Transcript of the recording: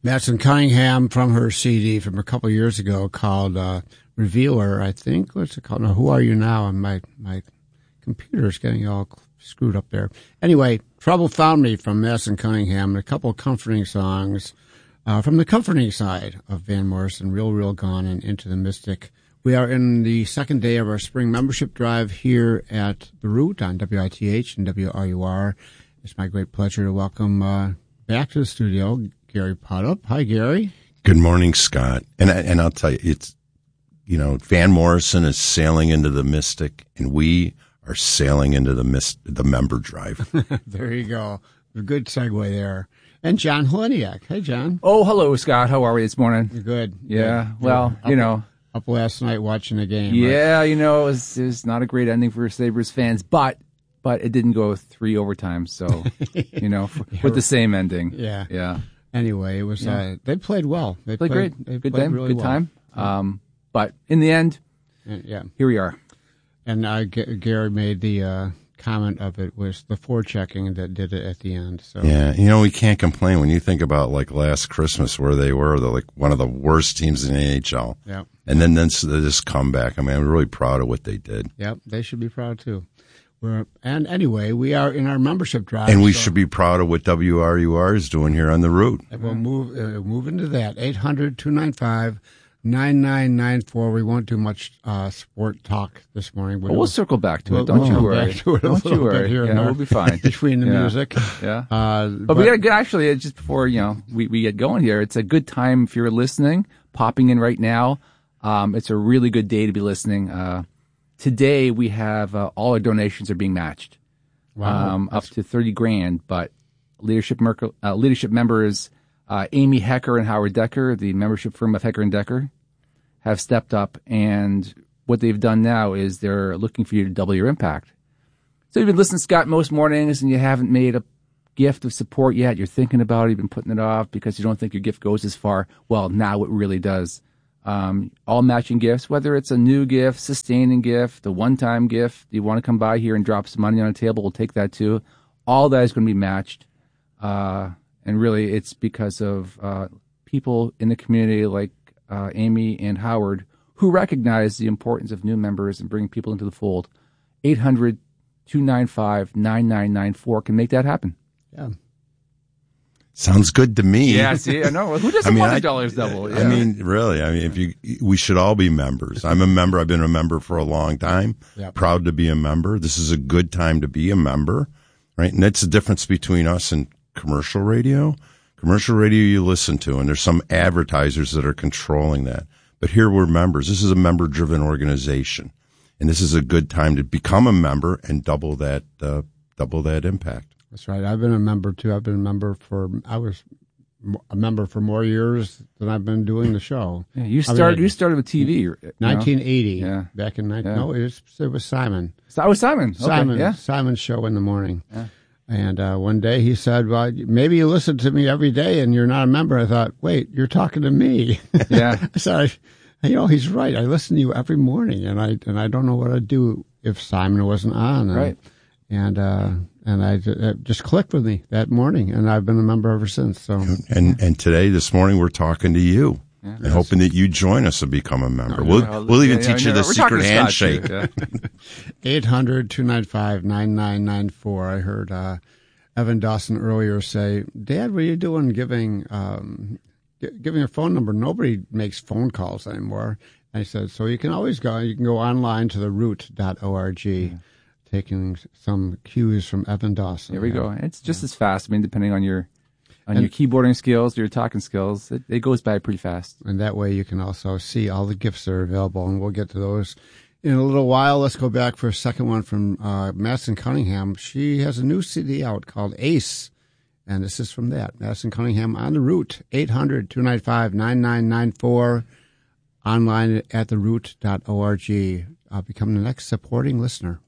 Madison Cunningham from her CD from a couple years ago called Revealer, I think. What's it called? No, Who Are You Now? And my computer's getting all screwed up there. Anyway, Trouble Found Me from Madison Cunningham, and a couple of comforting songs from the comforting side of Van Morrison, Real, Real Gone and Into the Mystic. We are in the second day of our spring membership drive here at The Root on WITH and WRUR. It's my great pleasure to welcome back to the studio Gary Podup. Hi, Gary. Good morning, Scott. And I'll tell you, it's, Van Morrison is sailing into the Mystic, and we are sailing into the member drive. There you go. A good segue there. And John Heleniak. Hey, John. Oh, hello, Scott. How are we this morning? You're good. Yeah. Well, Up last night watching the game. Yeah, right? it was not a great ending for Sabres fans, but it didn't go 3 overtimes, so, with the same ending. Yeah. Yeah. Anyway, it was, they played well. They played great. They good played game, really good well. time. But in the end, here we are. And Gary made the comment of it was the forechecking that did it at the end. So yeah, we can't complain when you think about like last Christmas where they were. They're like one of the worst teams in the NHL. Yeah. And then this comeback. I mean, I'm really proud of what they did. Yep, they should be proud too. And anyway, we are in our membership drive. And we should be proud of what WRUR is doing here on the Root. And we'll move into that. 800-295-9994. We won't do much sport talk this morning. We'll circle back to it. Don't you worry. Don't you worry. We'll be fine. Between the music. Yeah. But we got a good, actually, just before we get going here, it's a good time if you're listening, popping in right now. It's a really good day to be listening. Today we have all our donations are being matched. Wow. Up to $30,000, but leadership members Amy Hecker and Howard Decker, the membership firm of Hecker and Decker, have stepped up, and what they've done now is they're looking for you to double your impact. So you've been listening to Scott most mornings and you haven't made a gift of support yet. You're thinking about it. You've been putting it off because you don't think your gift goes as far. Well, now it really does. All matching gifts, whether it's a new gift, sustaining gift, a one-time gift, you want to come by here and drop some money on the table, we'll take that too. All that is going to be matched. And really, it's because of people in the community like Amy and Howard who recognize the importance of new members and bringing people into the fold. 800-295-9994 can make that happen. Yeah. Sounds good to me. Yeah, see, I know. Who doesn't want the dollars double? Yeah. I mean, really, we should all be members. I'm a member. I've been a member for a long time. Yep. Proud to be a member. This is a good time to be a member, right? And that's the difference between us and commercial radio. Commercial radio you listen to, and there's some advertisers that are controlling that. But here we're members. This is a member-driven organization, and this is a good time to become a member and double that impact. That's right. I've been a member too. I was a member for more years than I've been doing the show. Yeah, you started with TV. 1980. Yeah. Back in no, it was Simon. That was Simon. Simon. Okay, Simon's show in the morning. Yeah. And one day he said, "Well, maybe you listen to me every day, and you're not a member." I thought, "Wait, you're talking to me?" Yeah. I said, he's right. I listen to you every morning, and I don't know what I'd do if Simon wasn't on. Right. And it just clicked with me that morning, and I've been a member ever since. So, and this morning, we're talking to you, and hoping that you join us and become a member. We'll even teach you the secret handshake. 800-295-9994. I heard Evan Dawson earlier say, "Dad, what are you doing giving a phone number? Nobody makes phone calls anymore." I said, "So you can always go. You can go online to theroot.org." Yeah. Taking some cues from Evan Dawson. There we go. It's just as fast. I mean, depending on your keyboarding skills, your talking skills, it goes by pretty fast. And that way you can also see all the gifts that are available, and we'll get to those in a little while. Let's go back for a second one from Madison Cunningham. She has a new CD out called Ace, and this is from that. Madison Cunningham on the Root, 800-295-9994, online at theroot.org. Become the next supporting listener.